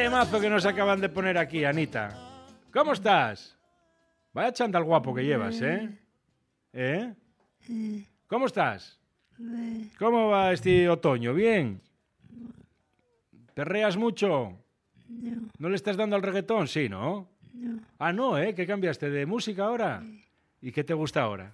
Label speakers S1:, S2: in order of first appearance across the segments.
S1: temazo que nos acaban de poner aquí, Anita. ¿Cómo estás? Vaya chándal guapo que llevas, ¿eh? ¿Eh? ¿Cómo estás? ¿Cómo va este otoño? ¿Bien? ¿Perreas mucho? ¿No le estás dando al reggaetón? Sí, ¿no? Ah, no, ¿eh? ¿Qué cambiaste de música ahora? ¿Y qué te gusta ahora?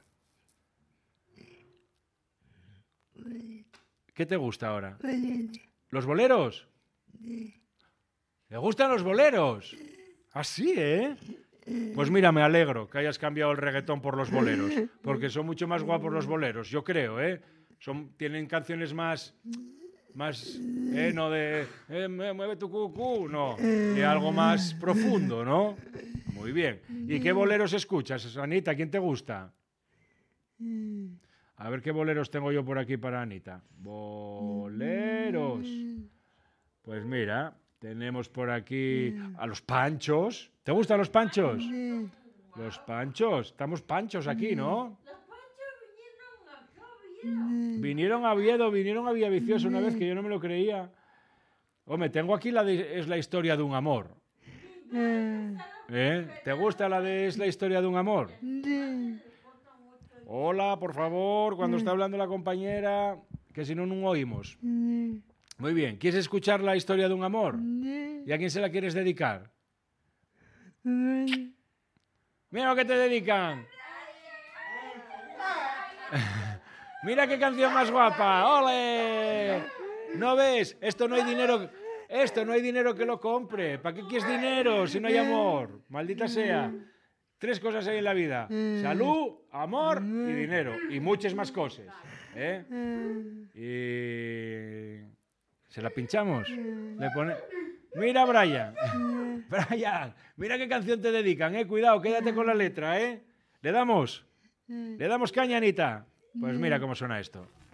S1: ¿Qué te gusta ahora? ¿Los boleros? ¿Le gustan los boleros? Ah, sí, ¿eh? Pues mira, me alegro que hayas cambiado el reggaetón por los boleros, porque son mucho más guapos los boleros, yo creo, ¿eh? Tienen canciones más no de mueve tu cucú, no, de algo más profundo, ¿no? Muy bien. ¿Y qué boleros escuchas, Anita? ¿Quién te gusta? A ver qué boleros tengo yo por aquí para Anita. Boleros. Pues mira, tenemos por aquí a los Panchos. ¿Te gustan los Panchos? Los Panchos. Estamos Panchos aquí, ¿no?
S2: Los Panchos vinieron
S1: Vinieron a Oviedo, vinieron a Villaviciosa una vez que yo no me lo creía. Hombre, tengo aquí es la historia de un amor. ¿Te gusta es la historia de un amor? Hola, por favor, cuando está hablando la compañera, que si no, no oímos. Muy bien, ¿quieres escuchar la historia de un amor? ¿Y a quién se la quieres dedicar? Mira lo que te dedican. Mira qué canción más guapa. ¡Ole! ¿No ves? Esto no hay dinero que lo compre. ¿Para qué quieres dinero si no hay amor? Maldita sea. 3 cosas hay en la vida: salud, amor y dinero. Y muchas más cosas. Y... ¿se la pinchamos? Mira, Brian. Brian, mira qué canción te dedican, Cuidado, quédate con la letra, ¿Le damos? ¿Le damos caña, Anita? Pues mira cómo suena esto.